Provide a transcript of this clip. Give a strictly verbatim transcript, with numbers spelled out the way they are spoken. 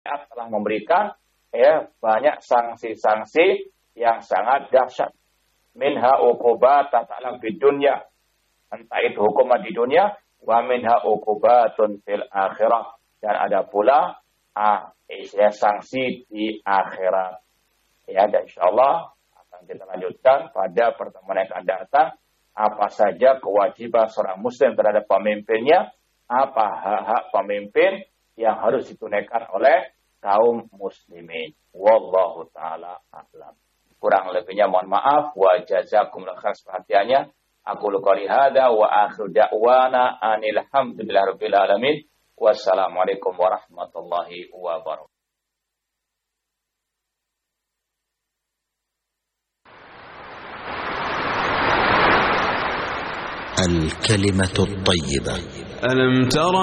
syariat telah memberikan ya banyak sanksi-sanksi yang sangat dahsyat. Minha uqubat ta'ala fid dunya, entah itu hukuman di dunia, wa minha uqubatun fil akhirah, dan ada pula ah, ya, sanksi di akhirat. Ya, dan insyaallah akan kita lanjutkan pada pertemuan yang akan datang. Apa saja kewajiban seorang muslim terhadap pemimpinnya, apa hak-hak pemimpin yang harus ditunaikan oleh kaum muslimin. Wallahu ta'ala a'lam. Kurang lebihnya mohon maaf. Wa jazakumullahu khairan perhatiannya. Aku qouli hada wa akhiru da'wana anil hamdulillahi rabbil alamin. Wassalamualaikum warahmatullahi wabarakatuh. الكلمة الطيبة. ألم تر